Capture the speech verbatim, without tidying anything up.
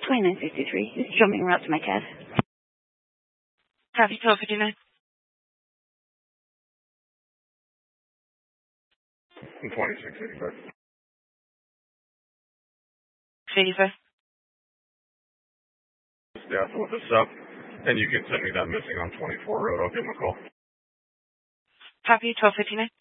twenty-nine sixty-three. It's jumping route to my cat. Copy twelve fifty-nine. twenty-six eighty-five. eighty-five. Yeah, so with this up, and you can send me that missing on twenty-four road. I'll give him a call. Copy twelve fifty-nine.